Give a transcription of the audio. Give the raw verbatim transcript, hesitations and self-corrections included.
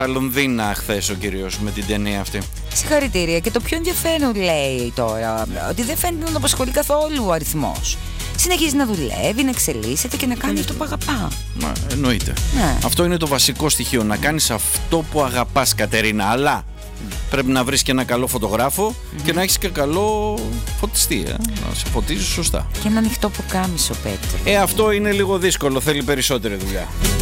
Λονδίνα χθες ο κύριος με την ταινία αυτή. Συγχαρητήρια. Και το πιο ενδιαφέρον λέει τώρα ότι δεν φαίνεται να τον απασχολεί καθόλου ο αριθμός. Συνεχίζει να δουλεύει, να εξελίσσεται και να κάνει αυτό που αγαπά. Μα, εννοείται. Ναι. Αυτό είναι το βασικό στοιχείο. Να κάνεις αυτό που αγαπάς, Κατερίνα. Αλλά πρέπει να βρεις και ένα καλό φωτογράφο mm-hmm. και να έχεις και καλό φωτιστή. Ε? Να σε φωτίζεις σωστά. Και ένα ανοιχτό πουκάμισο, Πέτρο. Ε, αυτό είναι λίγο δύσκολο. Θέλει περισσότερη δουλειά.